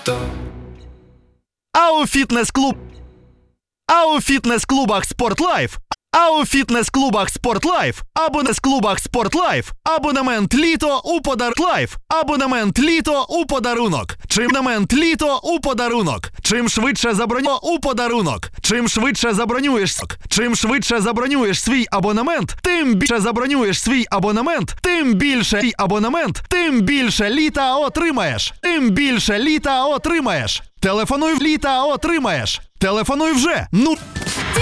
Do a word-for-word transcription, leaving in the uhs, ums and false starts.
А у фітнес-клуб... А у фітнес-клубах «Спортлайф» А у фітнес-клубах «Спортлайф» абонес-клубах «Спортлайф» абонемент літо у подарунок. Абонемент літо у подарунок. Чим абонемент літо у подарунок. Чим швидше забронюєш у подарунок. Чим швидше забронюєш Чим швидше забронюєш свій абонемент, тим більше забронюєш свій абонемент, тим більше абонемент, тим більше літа отримаєш. Тим більше літа отримаєш. Телефонуй в літа отримаєш. Телефонуй вже. Ну